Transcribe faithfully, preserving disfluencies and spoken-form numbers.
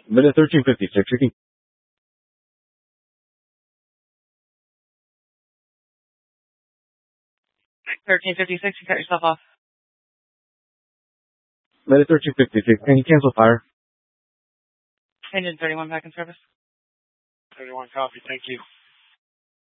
Minute thirteen fifty-six. You can thirteen fifty-six, you cut yourself off. minute thirteen fifty-six. Can you cancel fire? Engine thirty-one back in service. thirty-one copy, thank you.